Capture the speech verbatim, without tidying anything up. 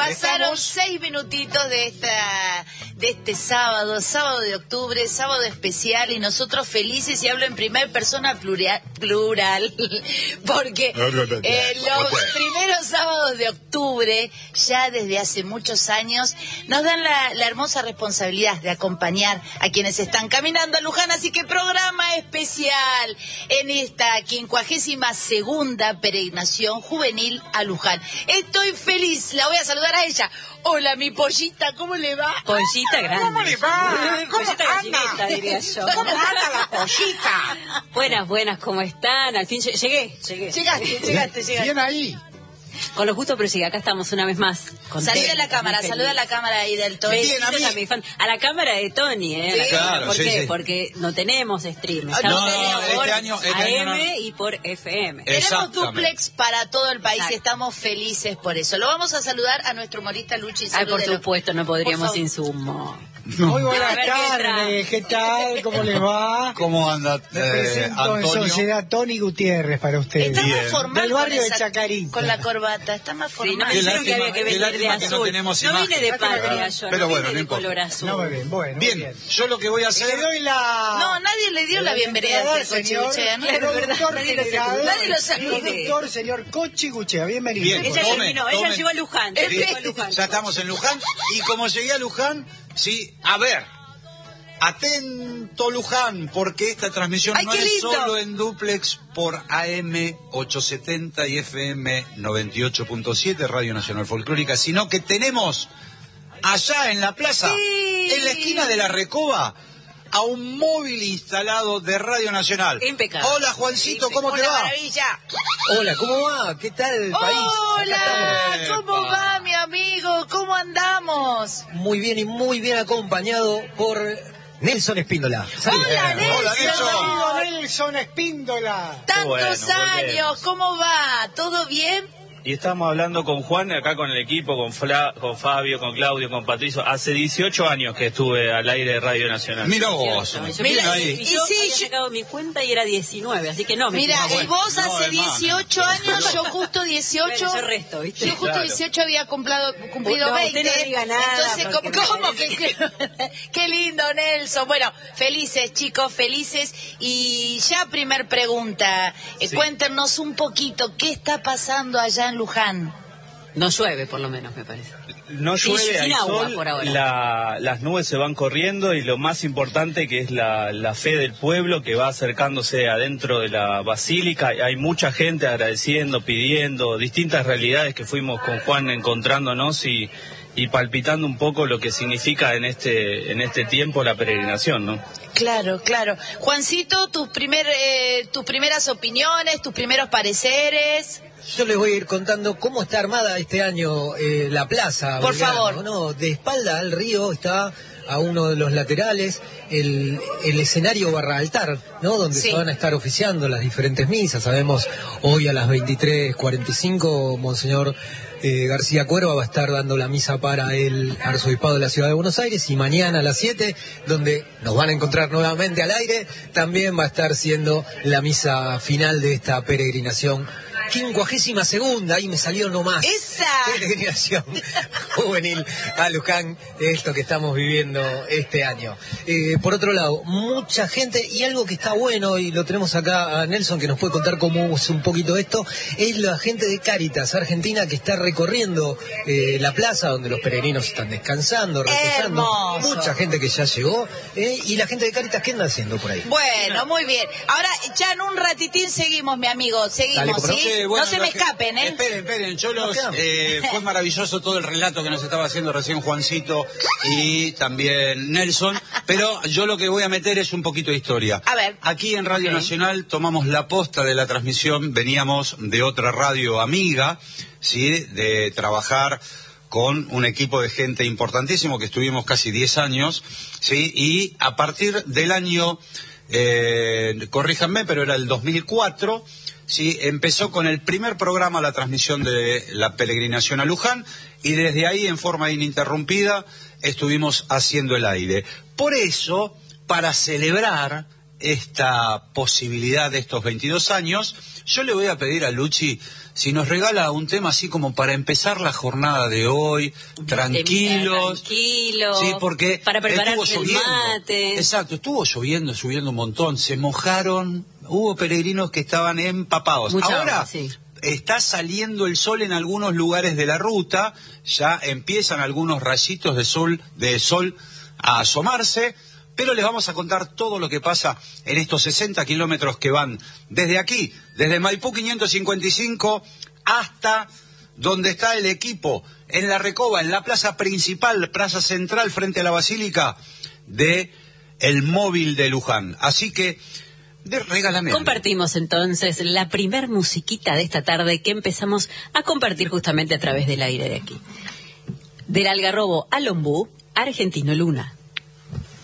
Pasaron Estamos... seis minutitos de esta de este sábado, sábado de octubre, sábado especial, y nosotros felices, y hablo en primera persona plural, plural porque eh, los primeros sábados de octubre, ya desde hace muchos años, nos dan la, la hermosa responsabilidad de acompañar a quienes están caminando a Luján, así que programa especial en esta quincuagésima segunda peregrinación juvenil a Luján. Estoy feliz, la voy a saludar a ella. Hola, mi pollita, ¿cómo le va? Pollita grande. ¿Cómo le va? ¿Cómo Pollita anda? gallineta, diría yo. ¿Cómo anda la pollita? Buenas, buenas, ¿cómo están? Al fin llegué, llegué. Llegaste, llegaste, llegaste. Bien ahí. Con lo justo, pero llegué, acá estamos una vez más. Saluda a la cámara, saluda a la cámara ahí del Tony. Bien, a mí. A, mi fan, a la cámara de Tony, ¿eh? Sí, la claro, ¿Por sí, qué? sí. Porque no tenemos stream. Ah, Estamos no, teniendo este por año- este A año M no. y por F M. Eh, Tenemos Exactamente. duplex para todo el país y Exacto. estamos felices por eso. Lo vamos a saludar a nuestro humorista Luchi. Ay, por salúdelo. supuesto, no podríamos Por favor. sin su humor. Muy buenas A ver, ¿qué tardes, ¿qué tal? ¿Cómo les va? ¿Cómo anda, Me eh, presento en Antonio? sociedad Tony Gutiérrez para ustedes. Está Bien. más formal Del barrio con de esa- Chacarita. con la corbata, está más Sí, formal. no me Qué dijeron que lástima- había que qué venir de lástima que no azul. tenemos no imagen. vine de patria yo, Pero no bueno, vine no de importa. color azul. No, muy bien, bueno, muy Bien, bien. yo lo que voy a Y hacer... le doy la... No, nadie le dio la bienvenida a este señor, Cochi Guchea, ¿no? Claro, ¿verdad? productor Nadie lo general, saludó. Nadie lo saludó. productor, señor Cochi Guchea, bienvenido. Bien, Ella Tome, terminó, ella tome. llegó a Luján. Sí, llegó a Luján. ya estamos en Luján, y como llegué a Luján, sí, a ver, atento Luján, porque esta transmisión ¡Ay, no qué es lindo! solo en duplex por A M ochocientos setenta y F M noventa y ocho punto siete, Radio Nacional Folclórica, sino que tenemos allá en la plaza, Sí. en la esquina de la Recoba, a un móvil instalado de Radio Nacional. Impecable. Hola Juancito, ¿cómo te Una va? maravilla. Hola, ¿cómo va? ¿Qué tal el país? Hola, Acá estamos. ¿cómo va, mi amigo? ¿Cómo andamos? Muy bien y muy bien acompañado por Nelson Espíndola. Hola, Nelson. Hola, Nelson. Amigo Nelson Espíndola. Tantos Bueno, años, volvemos. ¿cómo va? ¿Todo bien? Y estamos hablando con Juan, acá con el equipo, con, Fla, con Fabio, con Claudio, con Patricio. Hace dieciocho años que estuve al aire de Radio Nacional. Mira vos, Yo bien Mira, ahí. Y Y yo sí, había yo- sacado mi cuenta y era diecinueve, así que no me Mira, fui. y bueno, vos no, hace es más. dieciocho años, yo justo dieciocho. Bueno, yo resto, ¿viste? Yo justo Claro. dieciocho había cumplido, cumplido No, usted veinte. no diga nada, Entonces, porque ¿cómo, me cómo parece que, qué lindo, Nelson? Bueno, felices, chicos, felices. Y ya primer pregunta, eh, Sí. cuéntenos un poquito, ¿qué está pasando allá en Luján? No llueve, por lo menos, me parece. No Sin- llueve, sin hay agua sol, por ahora. la- las nubes se van corriendo y lo más importante que es la, la fe del pueblo que va acercándose adentro de la basílica. Hay mucha gente agradeciendo, pidiendo, distintas realidades que fuimos con Juan encontrándonos y, y palpitando un poco lo que significa en este, en este tiempo la peregrinación, ¿no? Claro, claro. Juancito, tus, primer, eh, tus primeras opiniones, tus primeros pareceres. Yo les voy a ir contando cómo está armada este año eh, la plaza. Por Belgrano, favor. ¿no? De espalda al río está a uno de los laterales el, el escenario barra altar, ¿no? Donde Sí. se van a estar oficiando las diferentes misas. Sabemos, hoy a las veintitrés cuarenta y cinco, Monseñor eh, García Cuerva va a estar dando la misa para el arzobispado de la Ciudad de Buenos Aires, y mañana a las siete, donde nos van a encontrar nuevamente al aire, también va a estar siendo la misa final de esta peregrinación quincuagésima segunda, ahí me salió nomás. ¡Esa! Peregrinación juvenil a Luján, esto que estamos viviendo este año. Eh, por otro lado, mucha gente, y algo que está bueno, y lo tenemos acá a Nelson, que nos puede contar cómo es un poquito esto, es la gente de Cáritas Argentina, que está recorriendo eh, la plaza donde los peregrinos están descansando, reposando. Hermoso. Mucha gente que ya llegó, eh, y la gente de Cáritas, ¿qué anda haciendo por ahí? Bueno, muy bien. Ahora, ya en un ratitín seguimos, mi amigo. Dale, Seguimos, ¿cómo no? ¿sí? Sí, bueno, no se lo me que- escapen, ¿eh? Esperen, esperen, yo Nos los, quedamos. eh, fue maravilloso todo el relato que nos estaba haciendo recién Juancito y también Nelson, pero yo lo que voy a meter es un poquito de historia. A ver. Aquí en Radio Ok. Nacional tomamos la posta de la transmisión, veníamos de otra radio amiga, ¿sí? De trabajar con un equipo de gente importantísimo que estuvimos casi diez años, ¿sí? Y a partir del año, eh, corríjanme, pero era el dos mil cuatro, ¿sí? Empezó con el primer programa la transmisión de la peregrinación a Luján, y desde ahí, en forma ininterrumpida, estuvimos haciendo el aire. Por eso, para celebrar esta posibilidad de estos veintidós años, yo le voy a pedir a Luchi si nos regala un tema así como para empezar la jornada de hoy, tranquilos. Tranquilo. Sí, porque para preparar estuvo el lloviendo. mate. Exacto, estuvo lloviendo, lloviendo un montón, se mojaron, hubo peregrinos que estaban empapados. Mucha Ahora agua, sí. Está saliendo el sol en algunos lugares de la ruta, ya empiezan algunos rayitos de sol, de sol a asomarse, pero les vamos a contar todo lo que pasa en estos sesenta kilómetros que van desde aquí, desde Maipú quinientos cincuenta y cinco hasta donde está el equipo, en la Recoba, en la plaza principal, plaza central frente a la Basílica de el Móvil de Luján. Así que, de, regálame. Compartimos entonces la primer musiquita de esta tarde que empezamos a compartir justamente a través del aire de aquí. Del Algarrobo al Ombú, Argentino Luna.